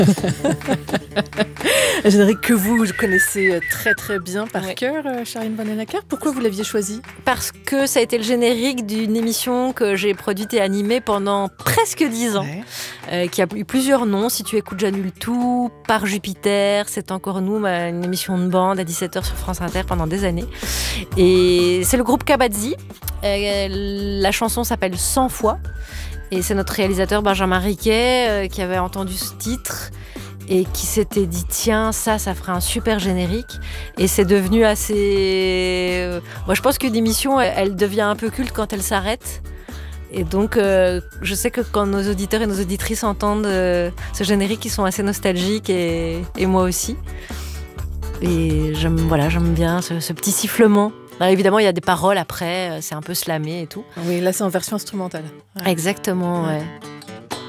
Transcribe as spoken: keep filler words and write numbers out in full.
Un générique que vous connaissez très très bien par ouais. cœur, Charline Vanhoenacker. Pourquoi vous l'aviez choisi ? Parce que ça a été le générique d'une émission que j'ai produite et animée pendant presque dix ans, Ouais. euh, qui a eu plusieurs noms. Si tu écoutes, j'annule tout. Par Jupiter, c'est encore nous, une émission de bande à dix-sept heures sur France Inter pendant des années. Et c'est le groupe Kabadzi. Euh, la chanson s'appelle cent fois. Et c'est notre réalisateur Benjamin Riquet euh, qui avait entendu ce titre et qui s'était dit tiens, ça, ça ferait un super générique. Et c'est devenu assez... Euh... Moi, je pense qu'une émission, elle, elle devient un peu culte quand elle s'arrête. Et donc, euh, je sais que quand nos auditeurs et nos auditrices entendent euh, ce générique, ils sont assez nostalgiques et, et moi aussi. Et j'aime, voilà, j'aime bien ce, ce petit sifflement. Alors évidemment, il y a des paroles après, c'est un peu slamé et tout. Oui, là c'est en version instrumentale. Ouais. Exactement, ouais.